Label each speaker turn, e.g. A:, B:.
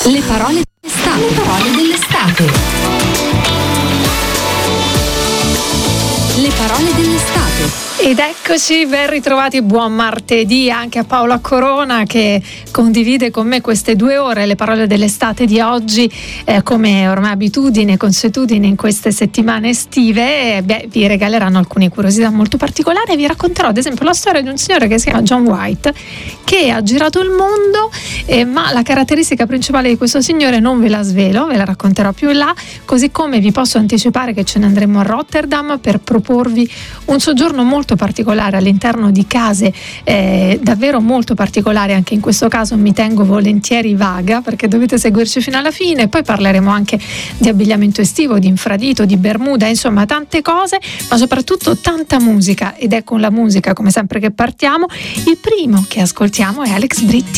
A: Le parole dell'estate. Le parole dell'estate. Le parole dell'estate.
B: Ed eccoci, ben ritrovati, buon martedì anche a Paola Corona che condivide con me queste 2 ore. Le parole dell'estate di oggi, come ormai abitudine, consuetudine in queste settimane estive, vi regaleranno alcune curiosità molto particolari. Vi racconterò ad esempio la storia di un signore che si chiama John White, che ha girato il mondo, ma la caratteristica principale di questo signore non ve la svelo, ve la racconterò più in là, così come vi posso anticipare che ce ne andremo a Rotterdam per proporvi un soggiorno molto particolare all'interno di case davvero molto particolari. Anche in questo caso mi tengo volentieri vaga perché dovete seguirci fino alla fine. Poi parleremo anche di abbigliamento estivo, di infradito, di bermuda, insomma tante cose, ma soprattutto tanta musica, ed è con la musica come sempre che partiamo. Il primo che ascoltiamo è Alex Britti.